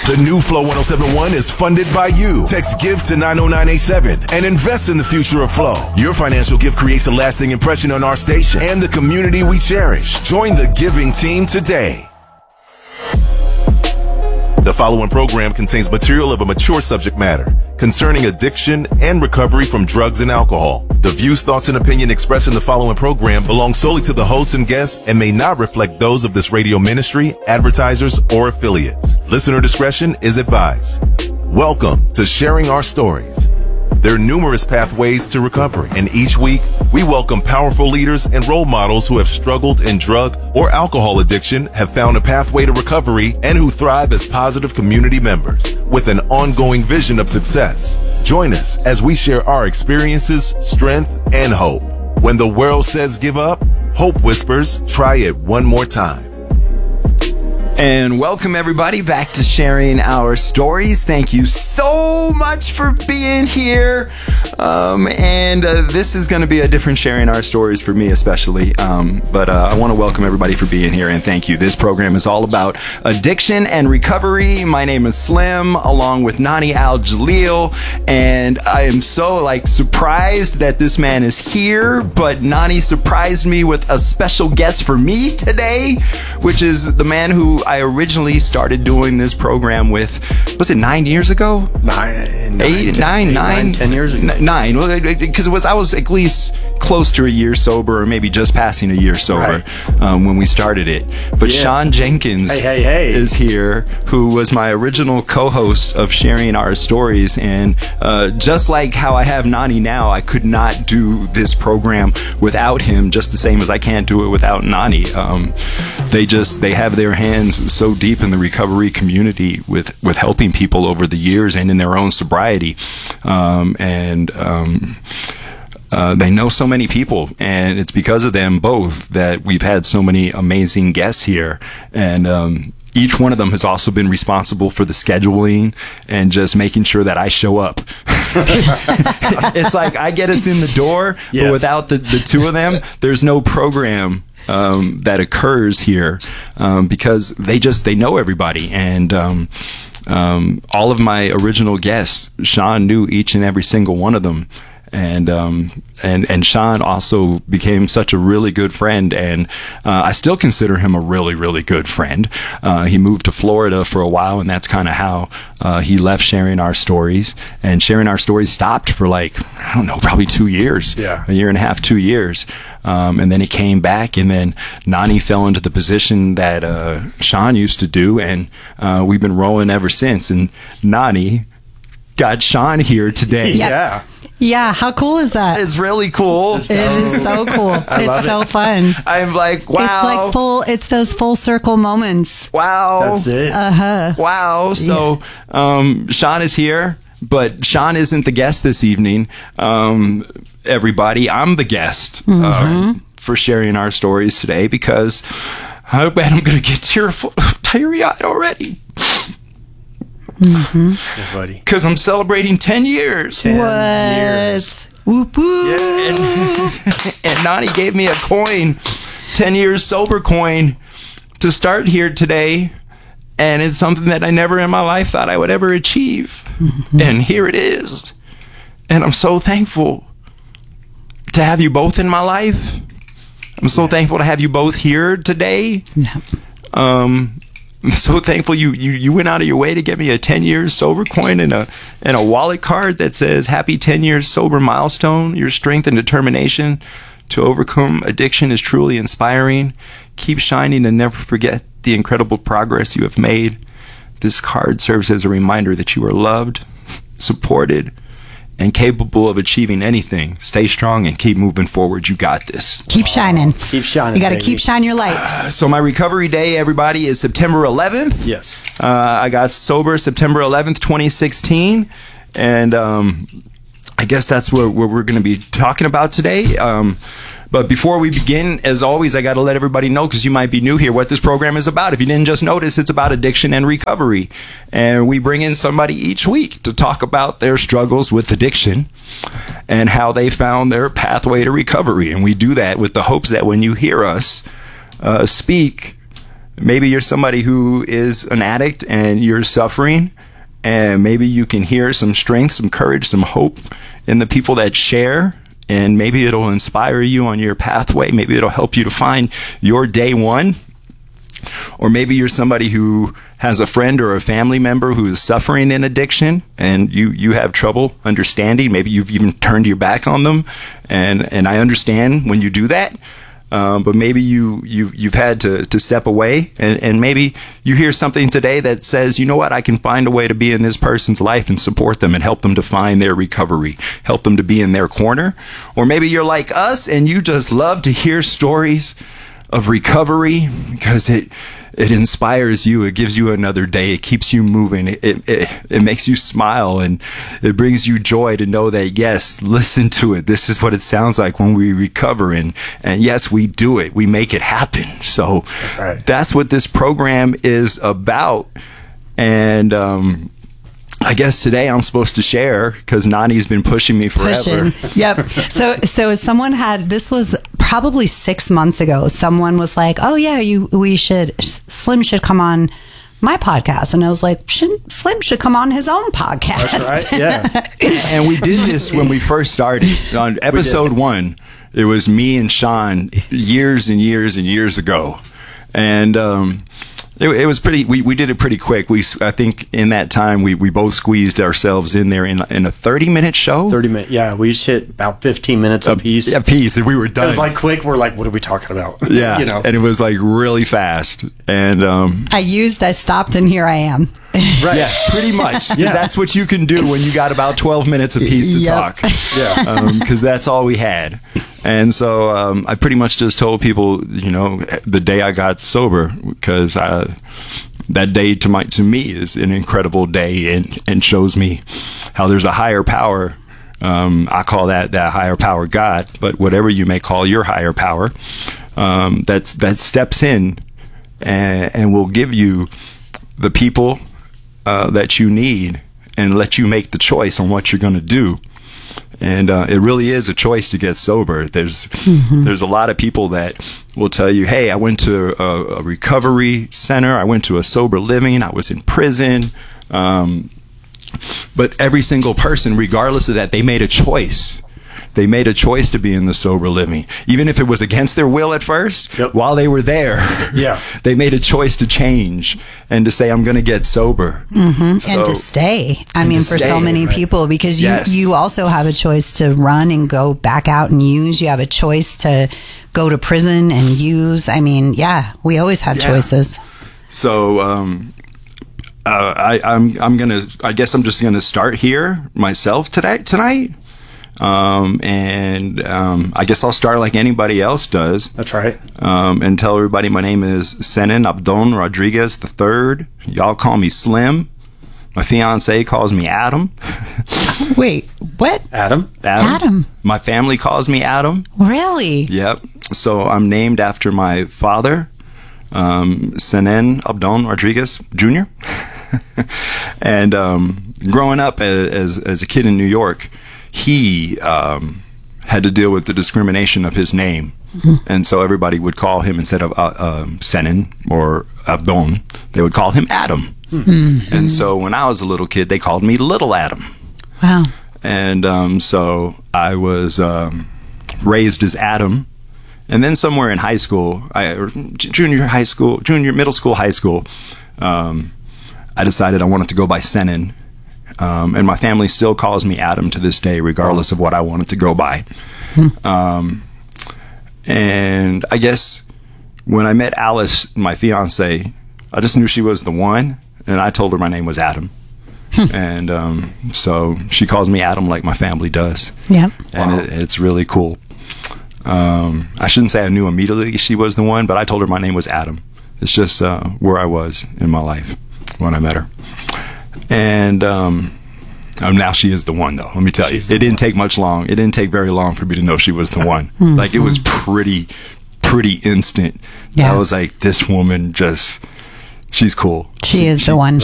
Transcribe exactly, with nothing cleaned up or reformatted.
The new Flow one oh seven point one is funded by you. Text GIVE to nine oh nine eight seven and invest in the future of Flow. Your financial gift creates a lasting impression on our station and the community we cherish. Join the giving team today. The following program contains material of a mature subject matter concerning addiction and recovery from drugs and alcohol. The views, thoughts, and opinion expressed in the following program belong solely to the hosts and guests and may not reflect those of this radio ministry, advertisers, or affiliates. Listener discretion is advised. Welcome to Sharing Our Stories. There are numerous pathways to recovery, and each week we welcome powerful leaders and role models who have struggled in drug or alcohol addiction, have found a pathway to recovery, and who thrive as positive community members with an ongoing vision of success. Join us as we share our experiences, strength, and hope. When the world says give up, hope whispers, try it one more time. And welcome everybody back to Sharing Our Stories. Thank you so much for being here. Um, and uh, this is going to be a different Sharing Our Stories for me especially. Um, but uh, I want to welcome everybody for being here and thank you. This program is all about addiction and recovery. My name is Slim, along with Nani Al-Jalil. And I am so like surprised that this man is here. But Nani surprised me with a special guest for me today, which is the man who I originally started doing this program with, was it nine years ago? Nine, eight, nine, eight, nine, nine, ten years ago. Nine, well, because it was I was at least close to a year sober, or maybe just passing a year sober right. um, when we started it. But yeah. Sean Jenkins hey, hey, hey. is here, who was my original co-host of Sharing Our Stories, and uh, just like how I have Nani now, I could not do this program without him, just the same as I can't do it without Nani. Um, they just they have their hands so deep in the recovery community with with helping people over the years and in their own sobriety, um, and um, uh, they know so many people, and it's because of them both that we've had so many amazing guests here. And um, each one of them has also been responsible for the scheduling and just making sure that I show up. It's like I get us in the door, yes. But without the, the two of them, there's no program Um, that occurs here, um, because they just they know everybody, and um, um, all of my original guests, Sean knew each and every single one of them, and um, and and Sean also became such a really good friend, and uh, I still consider him a really really good friend. Uh, he moved to Florida for a while, and that's kind of how uh, he left Sharing Our Stories, and Sharing Our Stories stopped for like I don't know, probably two years, yeah, a year and a half, two years. Um, and then he came back, and then Nani fell into the position that uh, Sean used to do, and uh, we've been rolling ever since. And Nani got Sean here today. Yep. Yeah. Yeah, how cool is that? It's really cool. It is so cool. It's so it. fun. I'm like, wow. It's like full, it's those full circle moments. Wow. That's it. Uh-huh. Wow. So um, Sean is here, but Sean isn't the guest this evening. Um, everybody, I'm the guest mm-hmm. uh, for Sharing Our Stories today, because I bet I'm going to get tearful, teary-eyed already. Mm-hmm. Yeah, buddy. Because I'm celebrating ten years. ten what? Years. Whoop, whoop. Yeah. And, and Nani gave me a coin, ten years sober coin, to start here today. And it's something that I never in my life thought I would ever achieve. Mm-hmm. And here it is. And I'm so thankful to have you both in my life. I'm so yeah. thankful to have you both here today. Yeah. Um, I'm so thankful you, you, you went out of your way to get me a ten years sober coin and a and a wallet card that says happy ten years sober milestone. Your strength and determination to overcome addiction is truly inspiring. Keep shining and never forget the incredible progress you have made. This card serves as a reminder that you are loved, supported, and capable of achieving anything. Stay strong and keep moving forward. You got this. Keep shining. Keep shining. You got to baby. keep shining your light. Uh, so my recovery day, everybody, is September eleventh. Yes. Uh, I got sober September eleventh, twenty sixteen. And um, I guess that's what, what we're going to be talking about today. Um, But before we begin, as always, I got to let everybody know, because you might be new here, what this program is about. If you didn't just notice, it's about addiction and recovery. And we bring in somebody each week to talk about their struggles with addiction and how they found their pathway to recovery. And we do that with the hopes that when you hear us uh, speak, Maybe you're somebody who is an addict and you're suffering, and maybe you can hear some strength, some courage, some hope in the people that share, and maybe it'll inspire you on your pathway. Maybe it'll help you to find your day one. Or maybe you're somebody who has a friend or a family member who is suffering in addiction, and you, you have trouble understanding. Maybe you've even turned your back on them, and, and I understand when you do that. Um, but maybe you, you've, you've had to, to step away, and, and maybe you hear something today that says, you know what, I can find a way to be in this person's life and support them and help them to find their recovery, help them to be in their corner. Or maybe you're like us and you just love to hear stories of recovery because it it inspires you. It gives you another day. It keeps you moving. It, it, it, it makes you smile, and it brings you joy to know that, yes, listen to it. This is what it sounds like when we recover. And, and yes, we do it. We make it happen. So that's, right. that's what this program is about. And, um, I guess today I'm supposed to share because Nani's been pushing me forever. Pushing. Yep. So, so someone had, this was probably six months ago. Someone was like, "Oh yeah, you, we should, Slim should come on my podcast," and I was like, "Slim should come on his own podcast." That's right. Yeah. And we did this when we first started on episode one. It was me and Sean years and years and years ago, and um, It, it was pretty. We, we did it pretty quick. We I think in that time we, we both squeezed ourselves in there in in a thirty minute show. Thirty minutes. Yeah, we each hit about fifteen minutes a piece. A piece, and we were done. It was like quick. We're like, what are we talking about? Yeah, you know. And it was like really fast. And um, I used, I stopped, and here I am. Right. Yeah, pretty much. 'Cause Yeah. that's what you can do when you got about twelve minutes a piece to Yep. talk. Yeah. Because that's all we had. And so um, I pretty much just told people, you know, the day I got sober, because I, that day to my to me is an incredible day, and, and shows me how there's a higher power. Um, I call that that higher power God, but whatever you may call your higher power, um, that's that steps in and, and will give you the people uh, that you need and let you make the choice on what you're going to do. And uh, it really is a choice to get sober. There's mm-hmm. there's a lot of people that will tell you, hey, I went to a, a recovery center. I went to a sober living. I was in prison. Um, but every single person, regardless of that, they made a choice. They made a choice to be in the sober living. Even if it was against their will at first, yep. while they were there, yeah. they made a choice to change and to say, I'm going to get sober. Mm-hmm. So, and to stay. I mean, for stay, so many right. people, because you, yes. you also have a choice to run and go back out and use. You have a choice to go to prison and use. I mean, yeah, we always have yeah. choices. So, um, uh, I, I'm, I'm going to, I guess I'm just going to start here myself today, tonight. Um, and um, I guess I'll start like anybody else does. That's right. Um, and tell everybody my name is Senin Abdon Rodriguez the third. Y'all call me Slim. My fiance calls me Adam. Wait, what? Adam? Adam. Adam. My family calls me Adam. Really? Yep. So I'm named after my father, um, Senin Abdon Rodriguez Junior And um, growing up as, as a kid in New York, he um, had to deal with the discrimination of his name. Mm-hmm. And so everybody would call him, instead of uh, um, Senin or Abdon, they would call him Adam. Mm-hmm. And so when I was a little kid, they called me Little Adam. Wow. And um, so I was um, raised as Adam. And then somewhere in high school, I, or junior high school, junior, middle school, high school, um, I decided I wanted to go by Senin. Um, and my family still calls me Adam to this day, regardless of what I wanted to go by. Hmm. Um, and I guess when I met Alice, my fiance, I just knew she was the one, and I told her my name was Adam. Hmm. And um, so she calls me Adam like my family does. Yeah. And wow. it, it's really cool. Um, I shouldn't say I knew immediately she was the one, but I told her my name was Adam. It's just uh, where I was in my life when I met her. And um, um, now she is the one, though. Let me tell She's you, it didn't one. take much long. It didn't take very long for me to know she was the one. Mm-hmm. Like, it was pretty, pretty instant. Yeah. I was like, this woman just, she's cool. She is she, the one.